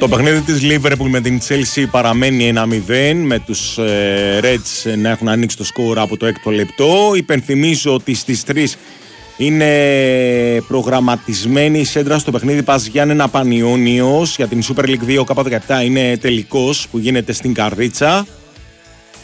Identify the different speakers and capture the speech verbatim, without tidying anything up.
Speaker 1: Το παιχνίδι της Liverpool με την Chelsea παραμένει ένα μηδέν, με τους ε, Reds να έχουν ανοίξει το σκορ από το έκτο λεπτό. Υπενθυμίζω ότι στις τρεις είναι προγραμματισμένη η σέντρα στο παιχνίδι Πας Γιάννενα Πανιώνιος για την Super League δύο Κάπα δεκαεπτά, είναι τελικός που γίνεται στην Καρδίτσα.